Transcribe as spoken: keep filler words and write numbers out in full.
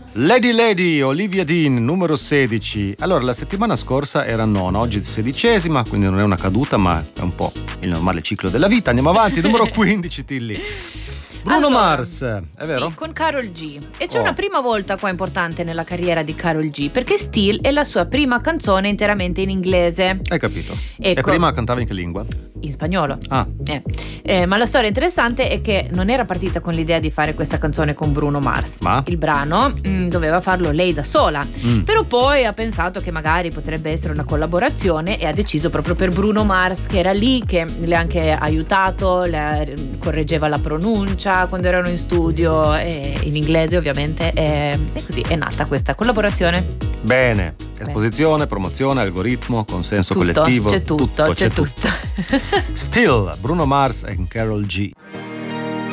Lady Lady, Olivia Dean, numero sedici. Allora, la settimana scorsa era nona, oggi è sedicesima, quindi non è una caduta, ma è un po' il normale ciclo della vita. Andiamo avanti, numero quindici, Tilly. Bruno allora, Mars, è vero? Sì, con Karol G. E c'è Oh. una prima volta qua importante nella carriera di Karol G, perché Still è la sua prima canzone interamente in inglese. Hai capito? Ecco. E prima cantava in che lingua? In spagnolo. Ah. Eh. Eh, ma la storia interessante è che non era partita con l'idea di fare questa canzone con Bruno Mars. Ma? Il brano mh, doveva farlo lei da sola. Mm. Però poi ha pensato che magari potrebbe essere una collaborazione e ha deciso proprio per Bruno Mars, che era lì, che le ha anche aiutato, le correggeva la pronuncia quando erano in studio, e in inglese ovviamente, e, e così è nata questa collaborazione. Bene. Esposizione, promozione, algoritmo, consenso Tutto, collettivo. c'è tutto, c'è, c'è tutto. Still, Bruno Mars e Karol G.